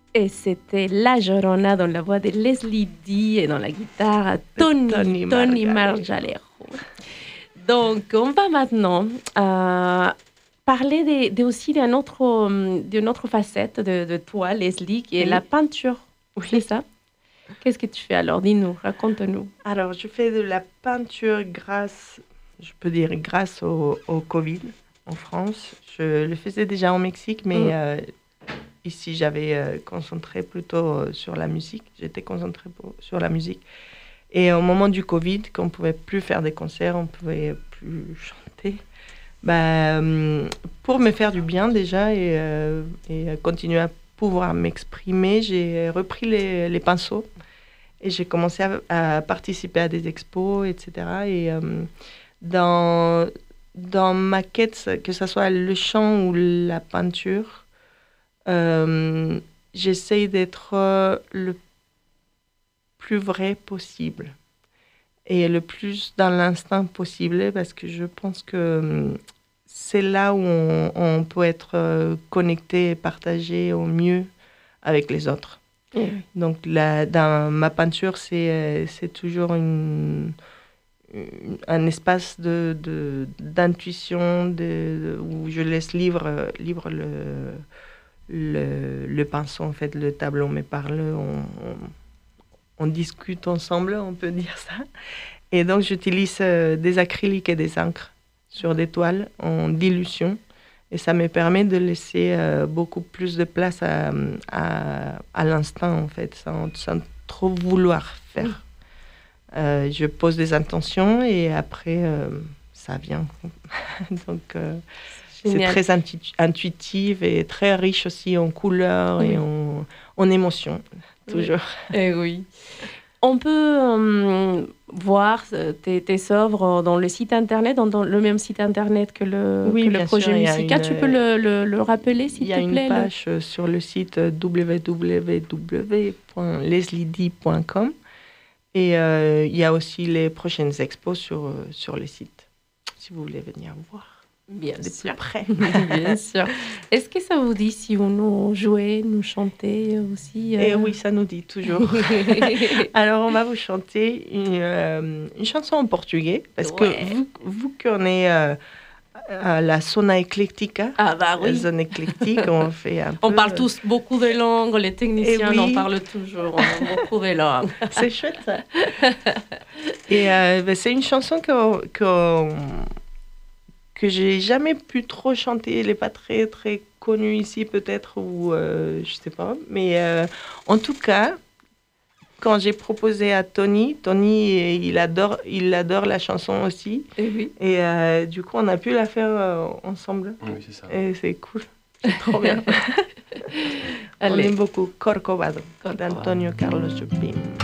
Et c'était La Llorona dans la voix de Leslie D et dans la guitare Tony Marjalero. Donc, on va maintenant parler aussi d'une autre facette de toi, Leslie, qui est la peinture. C'est ça? Qu'est-ce que tu fais alors? Dis-nous, raconte-nous. Alors, je fais de la peinture grâce au Covid en France. Je le faisais déjà au Mexique, mais ici, j'avais concentré plutôt sur la musique. J'étais concentrée sur la musique. Et au moment du Covid, quand on ne pouvait plus faire des concerts, on ne pouvait plus chanter, pour me faire du bien déjà et continuer à pouvoir m'exprimer, j'ai repris les pinceaux et j'ai commencé à participer à des expos, etc. Et dans ma quête, que ce soit le chant ou la peinture, j'essaye d'être le plus vrai possible et le plus dans l'instinct possible, parce que je pense que c'est là où on peut être connecté et partagé au mieux avec les autres. Donc dans ma peinture, c'est toujours un espace d'intuition où je laisse libre le pinceau, en fait, le tableau me parle, on discute ensemble, on peut dire ça. Et donc, j'utilise des acryliques et des encres sur des toiles en dilution. Et ça me permet de laisser beaucoup plus de place à l'instinct, en fait, sans trop vouloir faire. Je pose des intentions et après, ça vient. Donc, c'est très intuitif et très riche aussi en couleurs et en émotions, toujours. Eh oui. On peut voir tes œuvres dans le site internet, dans le même site internet que le projet Musica. Tu peux le rappeler, s'il te plaît? Il y a une page sur le site www.leslied.com et il y a aussi les prochaines expos sur le site, si vous voulez venir voir. Bien sûr. Près. Bien sûr. Est-ce que ça vous dit si vous nous jouez, nous chanter aussi Eh oui, ça nous dit toujours. Alors, on va vous chanter une chanson en portugais, parce que vous connaissez la zona ecléctica. Ah bah oui. La zone éclectique, on fait un peu... On parle tous beaucoup de langues, les techniciens en parlent toujours, beaucoup de langues. C'est chouette, ça. Et c'est une chanson que j'ai jamais pu trop chanter. Elle n'est pas très, très connue ici, peut-être, ou je sais pas. Mais en tout cas, quand j'ai proposé à Tony, il adore la chanson aussi. Et du coup, on a pu la faire ensemble. Oui, c'est ça. Et c'est cool. C'est trop bien. On aime beaucoup Corcovado d'Antonio Carlos Jobim.